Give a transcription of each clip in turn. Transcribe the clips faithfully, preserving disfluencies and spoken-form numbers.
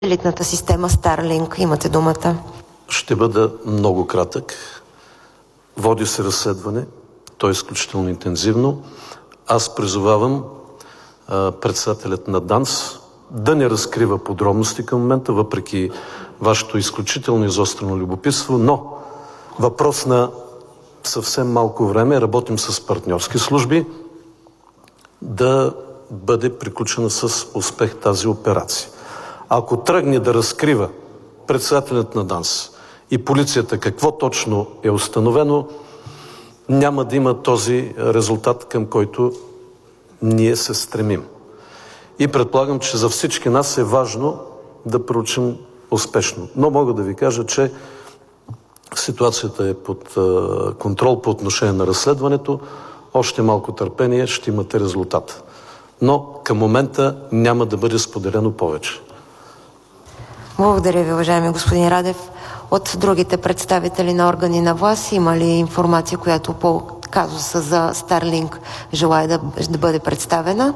сателитната система Starlink. Имате думата. Ще бъда много кратък. Води се разследване. То е изключително интензивно. Аз призовавам а, председателят на ДАНС да не разкрива подробности към момента, въпреки вашето изключително изострено любопитство, но въпрос на съвсем малко време, работим с партньорски служби, да бъде приключена с успех тази операция. Ако тръгне да разкрива председателят на ДАНС и полицията какво точно е установено, няма да има този резултат, към който ние се стремим. И предполагам, че за всички нас е важно да проучим успешно. Но мога да ви кажа, че ситуацията е под контрол по отношение на разследването. Още малко търпение, ще имате резултат. Но към момента няма да бъде споделено повече. Благодаря ви, уважаеми господин Радев. От другите представители на органи на власт има ли информация, която по казуса за Starlink желая да, да бъде представена?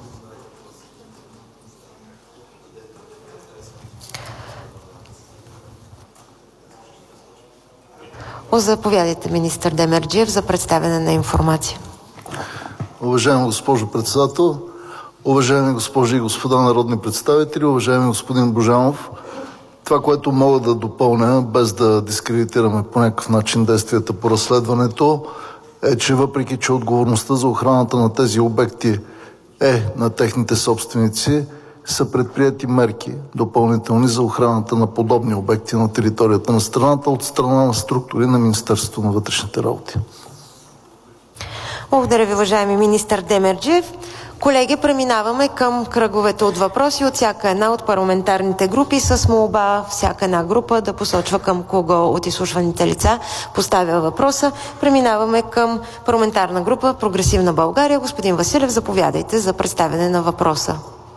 Заповядайте, министър Демерджиев, за представяне на информация. Уважаема госпожо председател, уважаеми госпожи и господа народни представители, уважаеми господин Божанов, това, което мога да допълня, без да дискредитираме по някакъв начин действията по разследването, е, че въпреки, че отговорността за охраната на тези обекти е на техните собственици, са предприети мерки допълнителни за охраната на подобни обекти на територията на страната от страна на структури на Министерството на вътрешните работи. Благодаря ви, уважаеми министър Демерджиев. Колеги, преминаваме към кръговете от въпроси от всяка една от парламентарните групи с молба всяка една група да посочва към кого от изслушваните лица поставя въпроса. Преминаваме към парламентарна група Прогресивна България. Господин Василев, заповядайте за представяне на въпроса.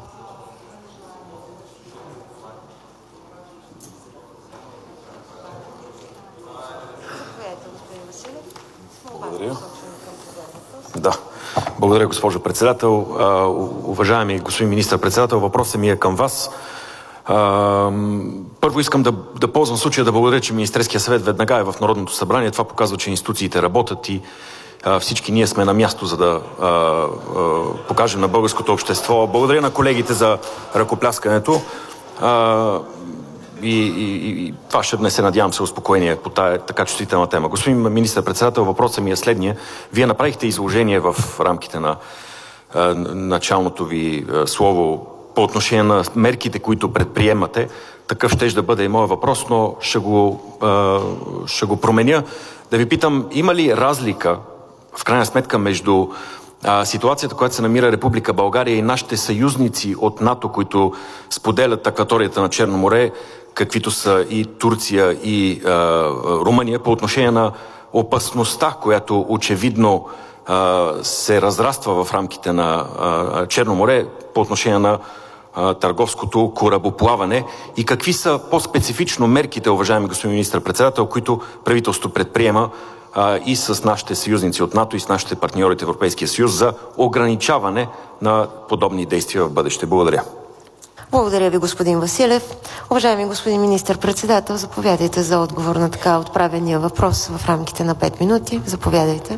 Благодаря. Да. Благодаря, госпожо председател. А, уважаеми господин министър-председател, въпросът ми е към вас. А, първо искам да, да ползвам случая да благодаря, че Министерския съвет веднага е в Народното събрание. Това показва, че институциите работят и а, всички ние сме на място, за да а, а, покажем на българското общество. Благодаря на колегите за ръкопляскането. А, И, и, и това ще внесе, надявам се, успокоение по тая така чувствителна тема. Господин министър-председател, въпросът ми е следния. Вие направихте изложение в рамките на а, началното ви а, слово по отношение на мерките, които предприемате. Такъв щеш да бъде и моят въпрос, но ще го, а, ще го променя. Да ви питам, има ли разлика, в крайна сметка, между а, ситуацията, която се намира Република България и нашите съюзници от НАТО, които споделят акваторията на Черно море, каквито са и Турция и а, Румъния, по отношение на опасността, която очевидно а, се разраства в рамките на а, Черно море, по отношение на а, търговското корабоплаване, и какви са по-специфично мерките, уважаеми господин министър-председател, които правителството предприема а, и с нашите съюзници от НАТО и с нашите партньори от Европейския съюз за ограничаване на подобни действия в бъдеще. Благодаря. Благодаря ви, господин Василев. Уважаеми господин министър-председател, заповядайте за отговор на така отправения въпрос в рамките на пет минути. Заповядайте.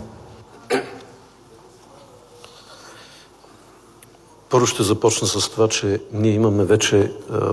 Първо ще започна с това, че ние имаме вече